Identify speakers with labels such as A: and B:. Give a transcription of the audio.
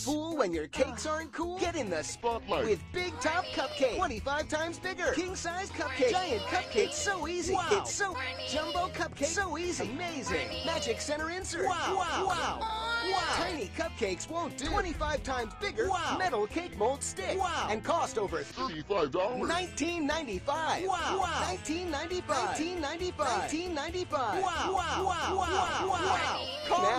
A: fool when your cakes aren't cool? Get in the
B: Spotlight
A: with Big Top Cupcake. 25 times bigger. King size cupcake. Giant cupcake. So easy.
C: Wow.
A: It's so jumbo cupcake. So easy. Amazing. Magic center insert.
C: Wow.
A: Wow.
C: Wow.
A: Wow. Tiny cupcakes won't do. 25 times bigger.
C: Wow.
A: Metal cake mold stick.
C: Wow.
A: And cost over
B: $35.
A: $19.95.
C: Wow.
A: $19.95. $19.95. $19.95.
C: Wow. Wow. Wow. Wow.
A: Call